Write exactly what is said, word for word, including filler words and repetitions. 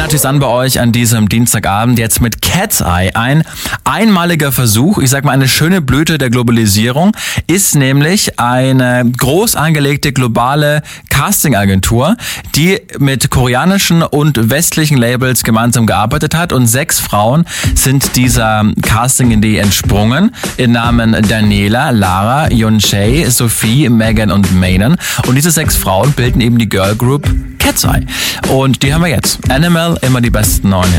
dachte ich es an bei euch an diesem Dienstagabend jetzt mit Cat's Eye. Ein einmaliger Versuch, ich sag mal eine schöne Blüte der Globalisierung, ist nämlich eine groß angelegte globale Castingagentur, die mit koreanischen und westlichen Labels gemeinsam gearbeitet hat, und sechs Frauen sind dieser Casting-Idee entsprungen, in Namen Daniela, Lara, Yoon-Chae, Sophie, Megan und Manon, und diese sechs Frauen bilden eben die Girl Group Cat's Eye. Und die haben wir jetzt. Animal, immer die besten neuen Hits.